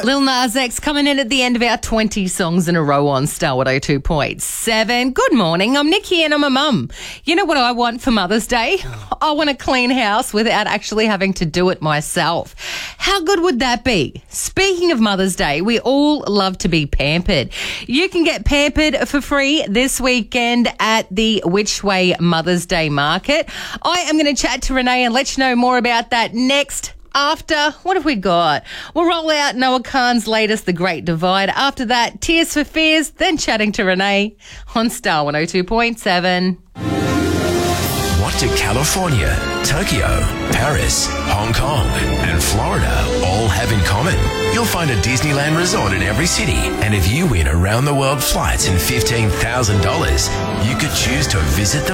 Lil Nas X coming in at the end of our 20 songs in a row on Star 102.7. Good morning, I'm Nikki and I'm a mum. You know what I want for Mother's Day? I want a clean house without actually having to do it myself. How good would that be? Speaking of Mother's Day, we all love to be pampered. You can get pampered for free this weekend at the Which Way Mother's Day Market. I am going to chat to Renee and let you know more about that next. After, what have we got? We'll roll out Noah Khan's latest, The Great Divide. After that, Tears for Fears, then chatting to Renee on Star 102.7. What do California, Tokyo, Paris, Hong Kong and Florida all have in common? You'll find a Disneyland resort in every city. And if you win around-the-world flights and $15,000, you could choose to visit them